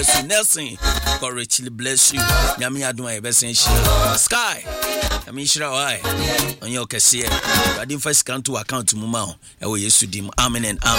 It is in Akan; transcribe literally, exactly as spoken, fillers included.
Nelson, courage bless you. Yami aduma ebesen Sky. Yami shira why. On your kese. I didn't first count to account muma. E wo Yesu dim. Amen and amen.